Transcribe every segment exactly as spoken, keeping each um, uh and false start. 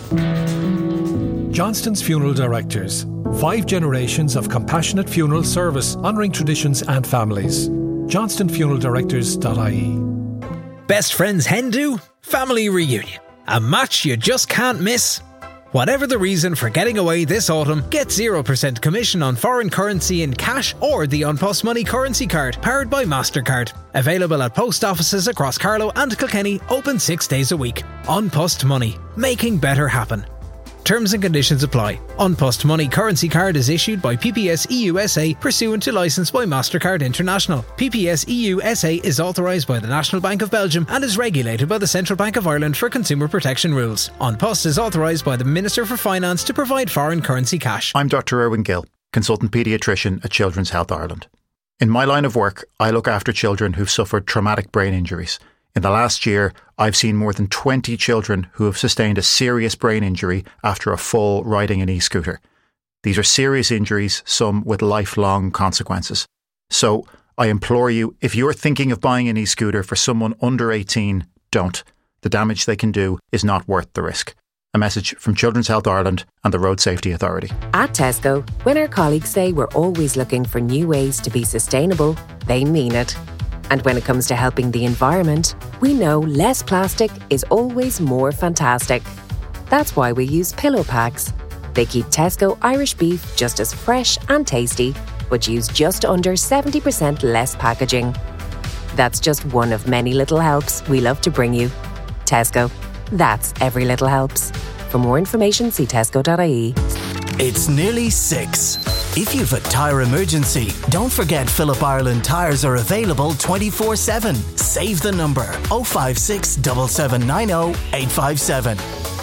Johnston's Funeral Directors. Five generations of compassionate funeral service, honouring traditions and families. johnston funeral directors dot I E. Best friends hen do? Family reunion. A match you just can't miss. Whatever the reason for getting away this autumn, get zero percent commission on foreign currency in cash or the An Post Money currency card, powered by MasterCard. Available at post offices across Carlow and Kilkenny, open six days a week. An Post Money, making better happen. Terms and conditions apply. An Post Money currency card is issued by P P S E U S A pursuant to licence by MasterCard International. P P S E U S A is authorised by the National Bank of Belgium and is regulated by the Central Bank of Ireland for consumer protection rules. An Post is authorised by the Minister for Finance to provide foreign currency cash. I'm Doctor Erwin Gill, consultant paediatrician at Children's Health Ireland. In my line of work, I look after children who've suffered traumatic brain injuries. In the last year, I've seen more than twenty children who have sustained a serious brain injury after a fall riding an e-scooter. These are serious injuries, some with lifelong consequences. So, I implore you, if you're thinking of buying an e-scooter for someone under eighteen, don't. The damage they can do is not worth the risk. A message from Children's Health Ireland and the Road Safety Authority. At Tesco, when our colleagues say we're always looking for new ways to be sustainable, they mean it. And when it comes to helping the environment, we know less plastic is always more fantastic. That's why we use pillow packs. They keep Tesco Irish beef just as fresh and tasty, but use just under seventy percent less packaging. That's just one of many little helps we love to bring you. Tesco. That's every little helps. For more information, see tesco dot I E. It's nearly six. If you've a tyre emergency, don't forget Phillip Ireland tyres are available twenty-four seven. Save the number oh five six, seven seven nine oh, eight five seven.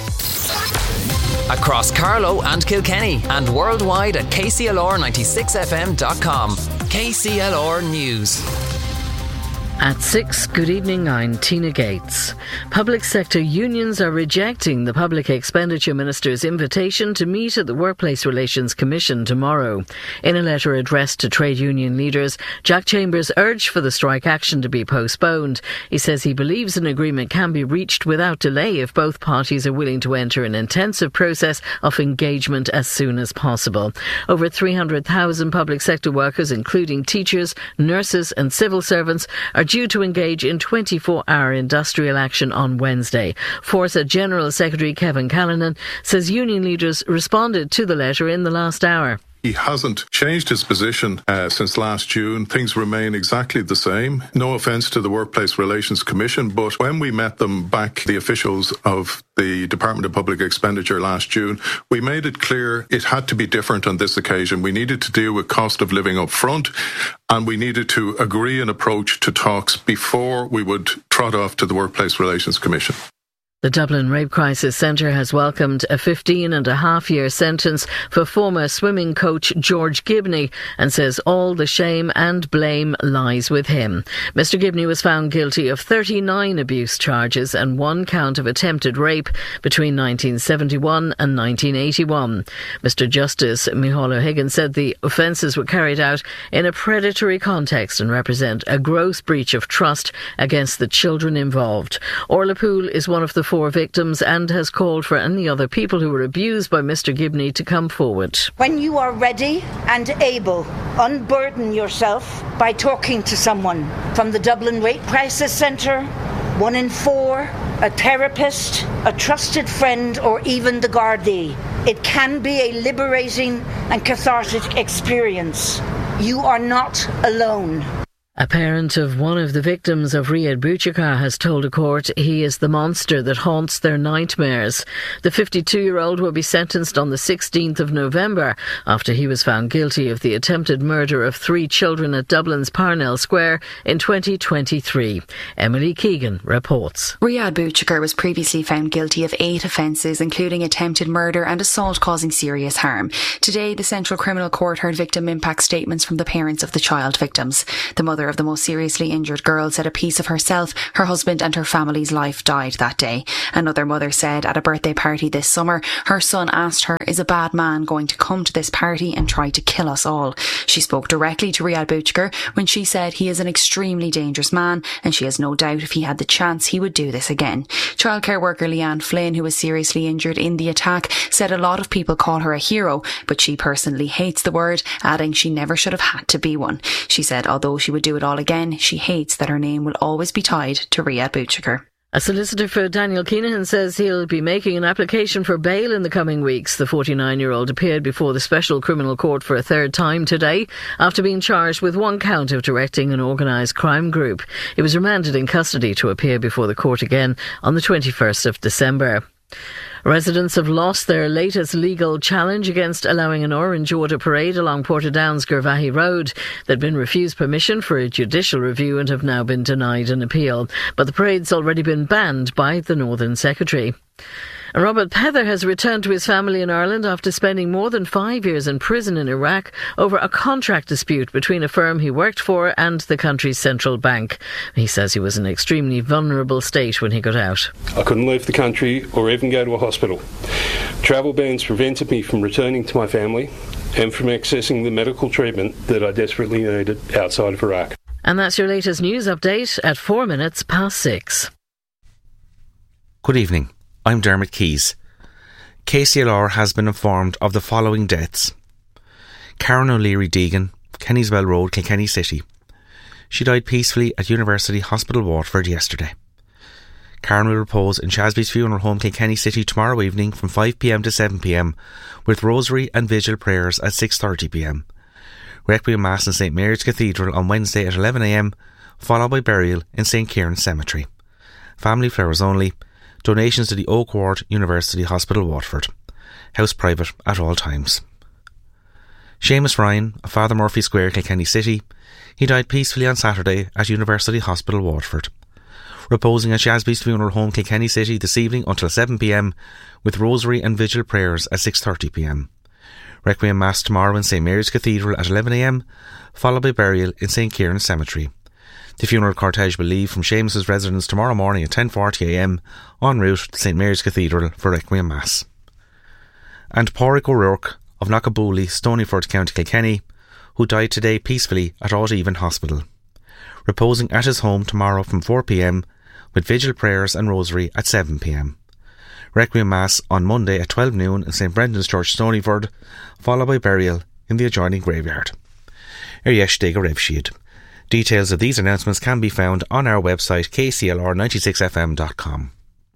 Across Carlow and Kilkenny and worldwide at K C L R ninety-six F M dot com. K C L R News. At six, good evening, I'm Tina Gates. Public sector unions are rejecting the Public Expenditure Minister's invitation to meet at the Workplace Relations Commission tomorrow. In a letter addressed to trade union leaders, Jack Chambers urged for the strike action to be postponed. He says he believes an agreement can be reached without delay if both parties are willing to enter an intensive process of engagement as soon as possible. Over three hundred thousand public sector workers, including teachers, nurses and civil servants, are due to engage in twenty-four hour industrial action on Wednesday. Forza General Secretary Kevin Callanan says union leaders responded to the letter in the last hour. He hasn't changed his position uh, since last June. Things remain exactly the same. No offence to the Workplace Relations Commission, but when we met them back, the officials of the Department of Public Expenditure last June, we made it clear it had to be different on this occasion. We needed to deal with cost of living up front, and we needed to agree an approach to talks before we would trot off to the Workplace Relations Commission. The Dublin Rape Crisis Centre has welcomed a fifteen and a half year sentence for former swimming coach George Gibney and says all the shame and blame lies with him. Mister Gibney was found guilty of thirty-nine abuse charges and one count of attempted rape between nineteen seventy-one and nineteen eighty-one. Mister Justice Micheál O'Higgins said the offences were carried out in a predatory context and represent a gross breach of trust against the children involved. Orla Poole is one of the four victims and has called for any other people who were abused by Mister Gibney to come forward. When you are ready and able, unburden yourself by talking to someone from the Dublin Rape Crisis Centre, one in four, a therapist, a trusted friend, or even the Gardaí. It can be a liberating and cathartic experience. You are not alone. A parent of one of the victims of Riyad Bouchikar has told a court he is the monster that haunts their nightmares. The fifty-two-year-old will be sentenced on the sixteenth of November after he was found guilty of the attempted murder of three children at Dublin's Parnell Square in twenty twenty-three. Emily Keegan reports. Riyad Bouchikar was previously found guilty of eight offences, including attempted murder and assault causing serious harm. Today, the Central Criminal Court heard victim impact statements from the parents of the child victims. The mother mother of the most seriously injured girl, said a piece of herself, her husband and her family's life died that day. Another mother said at a birthday party this summer, her son asked her, is a bad man going to come to this party and try to kill us all? She spoke directly to Riad Bouchker when she said he is an extremely dangerous man and she has no doubt if he had the chance he would do this again. Childcare worker Leanne Flynn, who was seriously injured in the attack, said a lot of people call her a hero, but she personally hates the word, adding she never should have had to be one. She said although she would do it all again, she hates that her name will always be tied to Riad Bouchker. A solicitor for Daniel Keenan says he'll be making an application for bail in the coming weeks. The forty-nine-year-old appeared before the Special Criminal Court for a third time today after being charged with one count of directing an organised crime group. He was remanded in custody to appear before the court again on the twenty-first of December. Residents have lost their latest legal challenge against allowing an orange water parade along Portadown's Gervahi Road. They'd been refused permission for a judicial review and have now been denied an appeal. But the parade's already been banned by the Northern Secretary. And Robert Pether has returned to his family in Ireland after spending more than five years in prison in Iraq over a contract dispute between a firm he worked for and the country's central bank. He says he was in an extremely vulnerable state when he got out. I couldn't leave the country or even go to a hospital. Travel bans prevented me from returning to my family and from accessing the medical treatment that I desperately needed outside of Iraq. And that's your latest news update at four minutes past six. Good evening. I'm Dermot Keys. K C L R has been informed of the following deaths. Karen O'Leary Deegan, Kennyswell Road, Kilkenny City. She died peacefully at University Hospital Waterford yesterday. Karen will repose in Shasby's Funeral Home, Kilkenny City tomorrow evening from five p m to seven p m with rosary and vigil prayers at six thirty p m. Requiem Mass in St Mary's Cathedral on Wednesday at eleven a m, followed by burial in St Kieran's Cemetery. Family flowers only. Donations to the Oak Ward University Hospital Waterford. House private at all times. Seamus Ryan of Father Murphy Square, Kilkenny City. He died peacefully on Saturday at University Hospital Waterford. Reposing at Shasby's Funeral Home, Kilkenny City this evening until seven p m with rosary and vigil prayers at six thirty p m. Requiem Mass tomorrow in St Mary's Cathedral at eleven a m, followed by burial in St Kieran's Cemetery. The funeral cortege will leave from Seamus's residence tomorrow morning at ten forty a m en route to St Mary's Cathedral for Requiem Mass. And Pádraig O'Rourke of Knockabooley, Stonyford, County Kilkenny, who died today peacefully at Aut-Even Hospital. Reposing at his home tomorrow from four p m with vigil prayers and rosary at seven p m. Requiem Mass on Monday at twelve noon in St Brendan's Church, Stonyford, followed by burial in the adjoining graveyard. Er yesh dig a rev siad. Details of these announcements can be found on our website k c l r ninety-six f m dot com.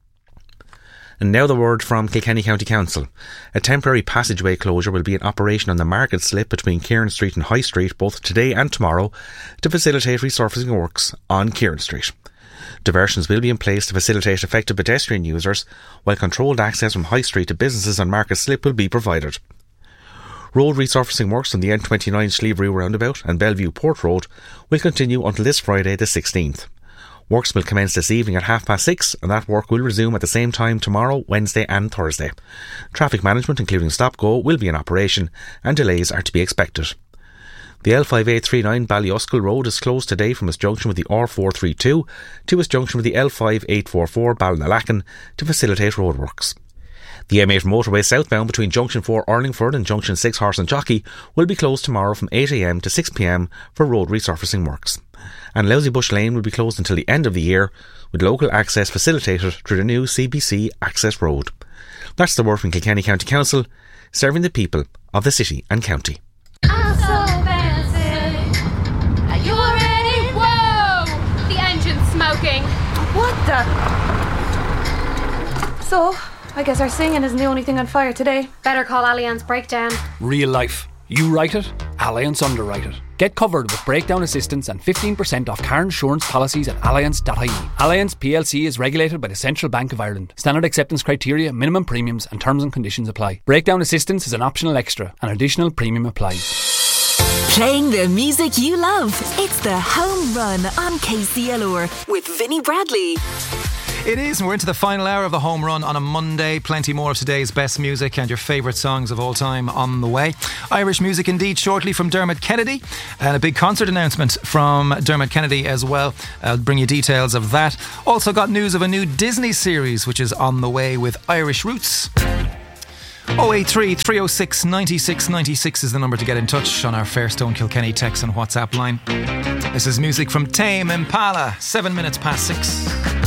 And now the word from Kilkenny County Council. A temporary passageway closure will be in operation on the market slip between Kieran Street and High Street both today and tomorrow to facilitate resurfacing works on Kieran Street. Diversions will be in place to facilitate effective pedestrian users, while controlled access from High Street to businesses on Market Slip will be provided. Road resurfacing works on the N twenty-nine Slieverue roundabout and Bellevue Port Road will continue until this Friday the sixteenth. Works will commence this evening at half past six and that work will resume at the same time tomorrow, Wednesday and Thursday. Traffic management including stop-go will be in operation and delays are to be expected. The L five eight three nine Ballyoskell Road is closed today from its junction with the R four thirty-two to its junction with the L five eight forty-four Ballynalacken to facilitate roadworks. The M eight motorway southbound between Junction four Urlingford and Junction six Horse and Jockey will be closed tomorrow from eight a m to six p m for road resurfacing works. And Lousy Bush Lane will be closed until the end of the year, with local access facilitated through the new C B C Access Road. That's the word from Kilkenny County Council, serving the people of the city and county. I'm so fancy. Are you ready? Whoa! The engine's smoking. What the? So, I guess our singing isn't the only thing on fire today. Better call Allianz Breakdown. Real life. You write it, Allianz underwrite it. Get covered with breakdown assistance and fifteen percent off car insurance policies at allianz dot I E. Allianz P L C is regulated by the Central Bank of Ireland. Standard acceptance criteria, minimum premiums and terms and conditions apply. Breakdown assistance is an optional extra. An additional premium applies. Playing the music you love. It's the Home Run on K C L R with Vinnie Bradley. It is, and we're into the final hour of the home run on a Monday. Plenty more of today's best music and your favourite songs of all time on the way. Irish music indeed shortly from Dermot Kennedy, and a big concert announcement from Dermot Kennedy as well. I'll bring you details of that. Also got news of a new Disney series which is on the way with Irish roots. oh eight three, three oh six, nine six nine six is the number to get in touch on our Fairstone Kilkenny text and WhatsApp line. This is music from Tame Impala, seven minutes past six.